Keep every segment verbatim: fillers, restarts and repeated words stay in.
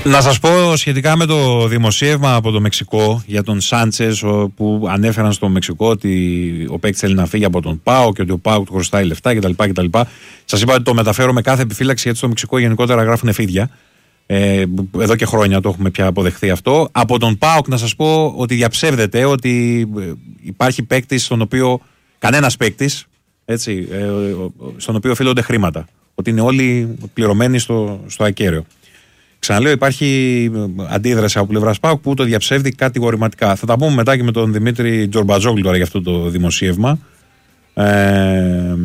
Να σας πω σχετικά με το δημοσίευμα από το Μεξικό για τον Σάντσες, που ανέφεραν στο Μεξικό ότι ο παίκτης θέλει να φύγει από τον ΠΑΟΚ και ότι ο ΠΑΟΚ του χρωστάει λεφτά κτλ. κτλ. Σας είπα ότι το μεταφέρω με κάθε επιφύλαξη, γιατί στο Μεξικό γενικότερα γράφουν εφίδια. Ε, εδώ και χρόνια το έχουμε πια αποδεχθεί αυτό. Από τον ΠΑΟΚ να σας πω ότι διαψεύδεται ότι υπάρχει παίκτης στον οποίο, κανένας παίκτης, έτσι, ε, στον οποίο οφείλονται χρήματα. Ότι είναι όλοι πληρωμένοι στο, στο ακέραιο. Ξαναλέω, υπάρχει αντίδραση από πλευράς ΠΑΟΚ που το διαψεύδει κατηγορηματικά. Θα τα πούμε μετά και με τον Δημήτρη Τζορμπατζόγλου τώρα για αυτό το δημοσίευμα. Ε,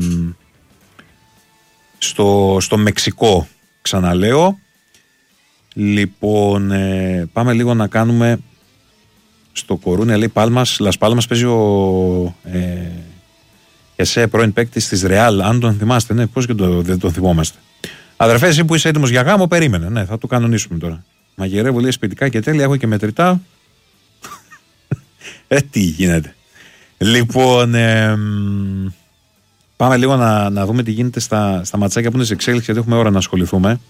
στο, στο Μεξικό, ξαναλέω. Λοιπόν, ε, πάμε λίγο να κάνουμε στο Κορούνια, λέει Πάλμας. Λας Πάλμας παίζει ο ε, Εσέ, πρώην παίκτης της Ρεάλ. Αν τον θυμάστε, ναι, πώς και το, δεν τον θυμόμαστε. Αδερφέ, εσύ που είσαι έτοιμος για γάμο, περίμενε. Ναι, θα το κανονίσουμε τώρα. Μαγειρεύω, λέει, σπιτικά και τέλεια, έχω και μετρητά. ε, τι γίνεται. Λοιπόν, ε, πάμε λίγο να, να δούμε τι γίνεται στα, στα ματσάκια που είναι σε εξέλιξη, γιατί έχουμε ώρα να ασχοληθούμε.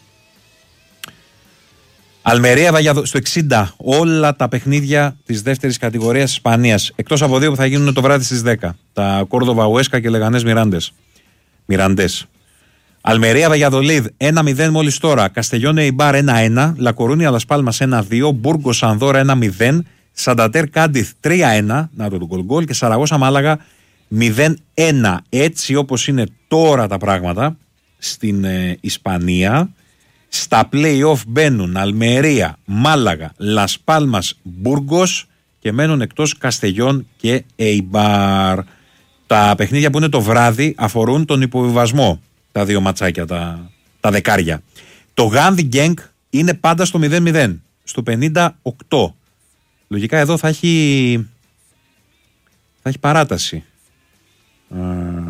Αλμερία Βαγιαδο... στο εξήντα, όλα τα παιχνίδια της δεύτερης κατηγορίας Ισπανίας. Εκτός από δύο που θα γίνουν το βράδυ στις δέκα. Τα Κόρδοβα Ουέσκα και Λεγανές Μιράντες. Μιραντές. Αλμερία Βαγιαδολίδ ένα μηδέν μόλις τώρα. Καστελιόν Εϊμπάρ ένα ένα. Λακορούνια Λας Πάλμας ένα δύο. Μπούργκος Ανδόρα ένα μηδέν. Σαντατέρ Κάντιθ τρία ένα. Να το γκολ γκολ. Και Σαραγώσα Μάλαγα μηδέν ένα. Έτσι όπως είναι τώρα τα πράγματα στην ε, Ισπανία. Στα play-off μπαίνουν Αλμερία, Μάλαγα, Λας Πάλμας, Μπούργκος και μένουν εκτός Καστελιόν και Εϊμπάρ. Τα παιχνίδια που είναι το βράδυ αφορούν τον υποβιβασμό. Τα δύο ματσάκια, τα, τα δεκάρια. Το Γάνδι Γκένγκ είναι πάντα στο μηδέν μηδέν, στο πενήντα οκτώ. Λογικά εδώ θα έχει, θα έχει παράταση. Α,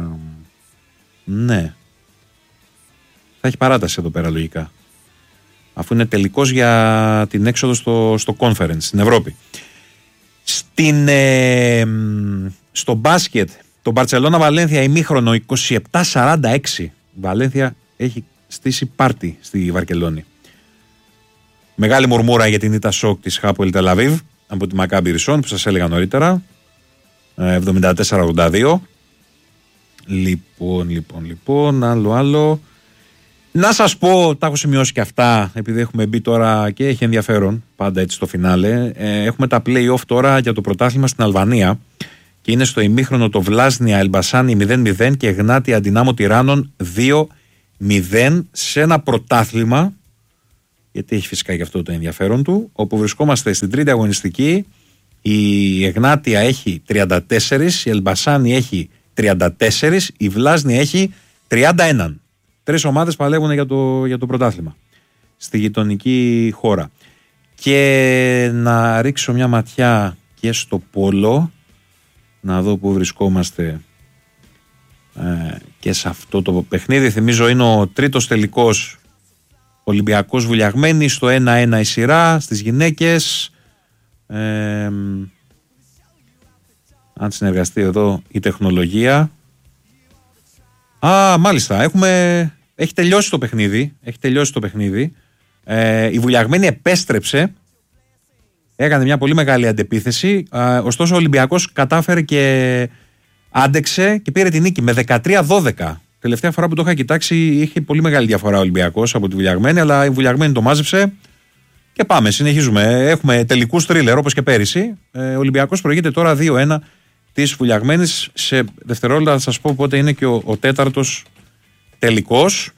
ναι. Θα έχει παράταση εδώ πέρα λογικά. Αφού είναι τελικός για την έξοδο στο, στο conference στην Ευρώπη. Στην, ε, στο μπάσκετ, το Μπαρτσελώνα Βαλένθια ημίχρονο είκοσι επτά σαράντα έξι. Βαλένθια έχει στήσει πάρτι στη Βαρκελόνη. Μεγάλη μουρμούρα για την ήττα σοκ της Χάπουελ Τελαβίβ από τη Μακάμπι Ρισόν που σας έλεγα νωρίτερα. εβδομήντα τέσσερα ογδόντα δύο. Λοιπόν, λοιπόν, λοιπόν, άλλο, άλλο. Να σας πω, τα έχω σημειώσει και αυτά, επειδή έχουμε μπει τώρα και έχει ενδιαφέρον, πάντα έτσι στο φινάλε. Ε, έχουμε τα play-off τώρα για το πρωτάθλημα στην Αλβανία και είναι στο ημίχρονο το Βλάσνια Ελμπασάνι μηδέν μηδέν και Γνάτια Δυνάμω Τυράννων δύο μηδέν σε ένα πρωτάθλημα, γιατί έχει φυσικά και αυτό το ενδιαφέρον του, όπου βρισκόμαστε στην τρίτη αγωνιστική. Η Εγνάτια έχει τριάντα τέσσερα, η Ελμπασάνι έχει τριάντα τέσσερα, η Βλάσνια έχει τριάντα ένα. Τρεις ομάδες παλεύουν για το, για το πρωτάθλημα στη γειτονική χώρα. Και να ρίξω μια ματιά και στο πόλο, να δω που βρισκόμαστε ε, και σε αυτό το παιχνίδι. Θυμίζω είναι ο τρίτος τελικός Ολυμπιακός Βουλιαγμένη, στο ένα ένα η σειρά στις γυναίκες. Ε, αν συνεργαστεί εδώ η τεχνολογία. Α, μάλιστα, έχουμε... Έχει τελειώσει το παιχνίδι. Έχει τελειώσει το παιχνίδι. Ε, η Βουλιαγμένη επέστρεψε. Έκανε μια πολύ μεγάλη αντεπίθεση. Ε, ωστόσο ο Ολυμπιακός κατάφερε και άντεξε και πήρε την νίκη με δεκατρία δώδεκα. Τελευταία φορά που το είχα κοιτάξει είχε πολύ μεγάλη διαφορά ο Ολυμπιακός από τη Βουλιαγμένη, αλλά η Βουλιαγμένη το μάζεψε. Και πάμε, συνεχίζουμε. Έχουμε τελικούς θρίλερ όπως και πέρυσι. Ε, ο Ολυμπιακός προηγείται τώρα δύο ένα της Βουλιαγμένης. Σε δευτερόλεπτα θα σας πω πότε είναι και ο, ο τέταρτος τελικός.